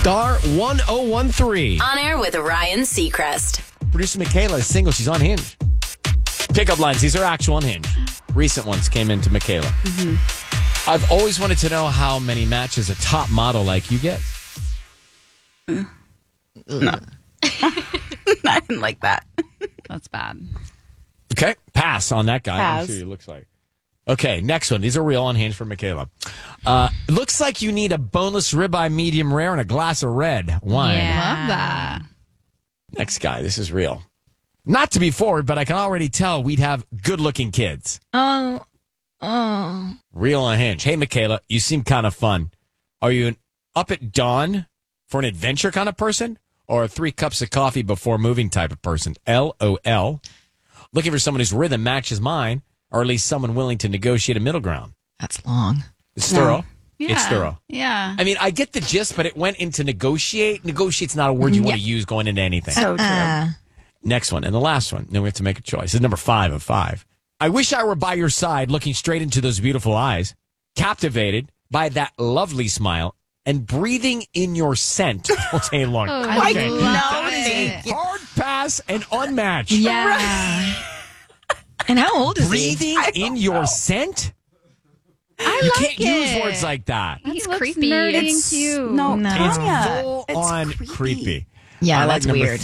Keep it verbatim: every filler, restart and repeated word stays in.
Star one oh one three. On air with Ryan Seacrest. Producer Michaela is single. She's on Hinge. Pickup lines. These are actual on Hinge. Recent ones came into Michaela. Mm-hmm. I've always wanted to know how many matches a top model like you get. No. I didn't like that. That's bad. Okay. Pass on that guy. Pass. I'm sure he looks like. Okay. Next one. These are real on Hinge for Michaela. Uh, looks like you need a boneless ribeye medium rare and a glass of red wine. Yeah. Love that. Next guy. This is real. Not to be forward, but I can already tell we'd have good-looking kids. Oh. Oh. Real on Hinge. Hey, Michaela, you seem kind of fun. Are you an up at dawn for an adventure kind of person or a three cups of coffee before moving type of person? L O L. Looking for someone whose rhythm matches mine or at least someone willing to negotiate a middle ground. That's long. It's thorough. Yeah. It's thorough. Yeah. I mean, I get the gist, but it went into negotiate. Negotiate's not a word you want to use going into anything. So true. Uh, Next one, and the last one. Then we have to make a choice. This is number five of five. I wish I were by your side, looking straight into those beautiful eyes, captivated by that lovely smile, and breathing in your scent all day long. Oh, I Okay. know. That's a hard pass and unmatched. Yeah. and how old is Breathing he? in your scent? I You like can't it. use words like that. He That's looks creepy. nerdy It's- and cute. No, No. It's Tanya, full it's on creepy. creepy. Yeah, I like that's number weird.